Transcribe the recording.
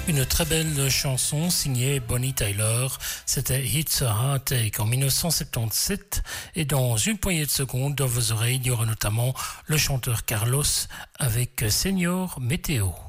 Une très belle chanson signée Bonnie Tyler, c'était It's a Heartache en 1977 et dans une poignée de secondes dans vos oreilles il y aura notamment le chanteur Carlos avec Senior Météo.